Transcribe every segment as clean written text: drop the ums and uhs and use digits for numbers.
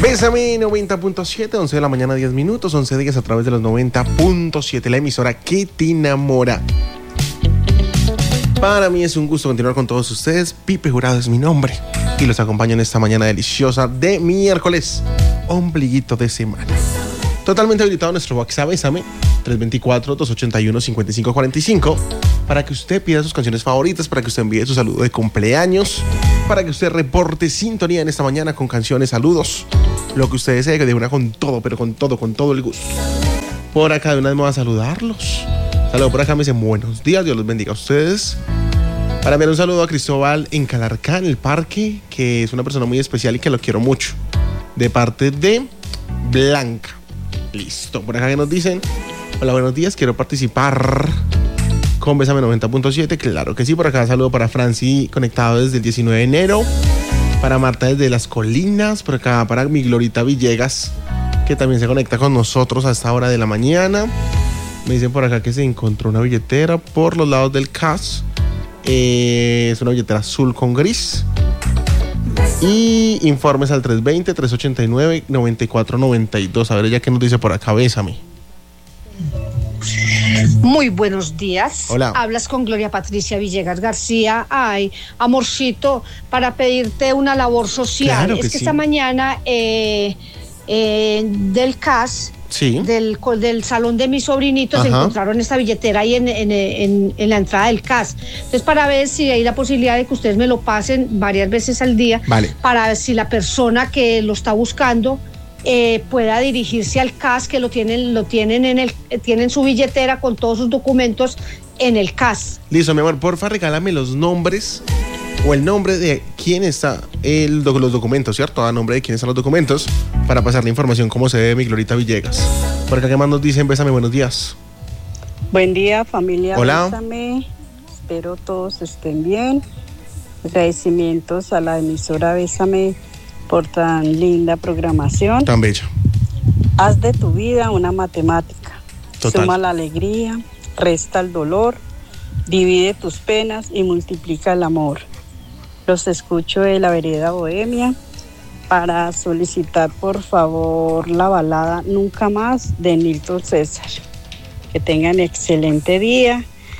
Bésame 90.7, 11 de la mañana, 10 minutos, 11 días a través de los 90.7, la emisora que te enamora. Para mí es un gusto continuar con todos ustedes. Pipe Jurado es mi nombre y los acompaño en esta mañana deliciosa de miércoles, ombliguito de semana. Totalmente habilitado nuestro WhatsApp, Bésame, 324-281-5545, para que usted pida sus canciones favoritas, para que usted envíe su saludo de cumpleaños, para que usted reporte sintonía en esta mañana con canciones, saludos, lo que usted desee, que de una con todo, pero con todo el gusto. Por acá de una vez me voy a saludarlos. Saludos por acá, me dicen buenos días, Dios los bendiga a ustedes. Para enviar un saludo a Cristóbal en Calarcá, en el parque, que es una persona muy especial y que lo quiero mucho, de parte de Blanca. Listo, por acá que nos dicen: hola, buenos días, quiero participar con Bésame 90.7. Claro que sí, por acá saludo para Franci, conectado desde el 19 de enero. Para Marta desde Las Colinas. Por acá para mi Glorita Villegas, que también se conecta con nosotros a esta hora de la mañana. Me dicen por acá que se encontró una billetera por los lados del CAS. Es una billetera azul con gris. Y informes al 320-389-9492. A ver ella qué nos dice por acá. Bésame. Muy buenos días. Hola. Hablas con Gloria Patricia Villegas García. Ay, amorcito, para pedirte una labor social. Claro que es que sí. esta mañana del CAS, Sí. del salón de mis sobrinitos, se encontraron esta billetera ahí en la entrada del CAS. Entonces, para ver si hay la posibilidad de que ustedes me lo pasen varias veces al día, Vale. para ver si la persona que lo está buscando pueda dirigirse al CAS, que tienen su billetera con todos sus documentos en el CAS. Listo, mi amor, porfa, regálame los nombres o el nombre de quién está los documentos, ¿cierto? A nombre de quién están los documentos, para pasar la información como se debe, mi Glorita Villegas. Por acá que más nos dicen: Bésame, buenos días. Buen día, familia. Hola. Bésame. Espero todos estén bien. Agradecimientos a la emisora Bésame por tan linda programación. Tan bella. Haz de tu vida una matemática. Total. Suma la alegría, resta el dolor, divide tus penas y multiplica el amor. Los escucho de la vereda Bohemia para solicitar, por favor, la balada Nunca Más de Nilton César. Que tengan excelente día.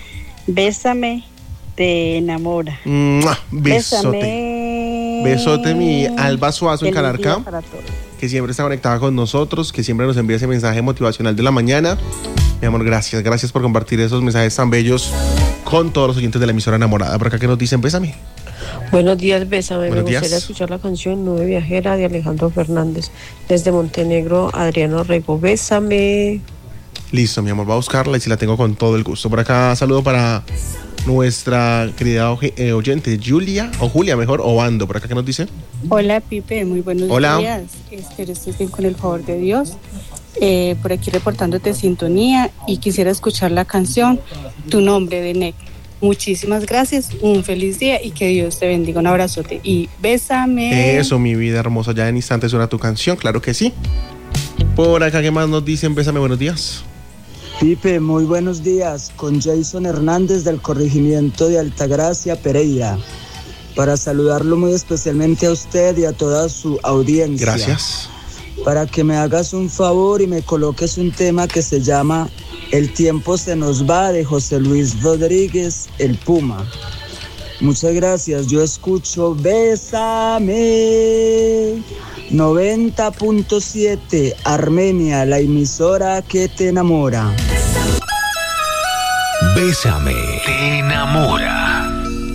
Bésame, te enamora. ¡Mua! Besote. Bésame. Besote, mi Alba Suazo en Feliz Calarcá, día para todos. que siempre está conectada con nosotros, que siempre nos envía ese mensaje motivacional de la mañana. Mi amor, gracias por compartir esos mensajes tan bellos con todos los oyentes de la emisora enamorada. Por acá que nos dicen: Bésame. Buenos días, Bésame. Buenos Me gustaría días. escuchar la canción Nube Viajera de Alejandro Fernández. Desde Montenegro, Adriano Rego. Bésame. Listo, mi amor, va a buscarla y si la tengo con todo el gusto. Por acá saludo para nuestra querida oyente Julia, o Julia mejor, Obando. Por acá que nos dice: Hola, Pipe, muy buenos Hola. días. Espero estés bien con el favor de Dios. Por aquí reportándote sintonía y quisiera escuchar la canción Tu Nombre de NEC. Muchísimas gracias, un feliz día y que Dios te bendiga. Un abrazote y bésame. Eso, mi vida hermosa, ya en instantes suena tu canción, claro que sí. Por acá que más nos dicen: Bésame, buenos días. Pipe, muy buenos días, con Jason Hernández del corregimiento de Altagracia, Pereira, para saludarlo muy especialmente a usted y a toda su audiencia. Gracias. Para que me hagas un favor y me coloques un tema que se llama El tiempo se nos va, de José Luis Rodríguez, el Puma. Muchas gracias, yo escucho Bésame 90.7 Armenia, la emisora que te enamora. Bésame, te enamora.